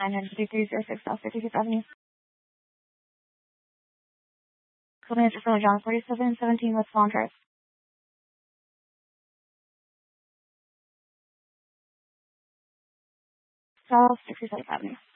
95306 South 55th Avenue. Field manager for John 4717 West Long Drive. South 67th Avenue.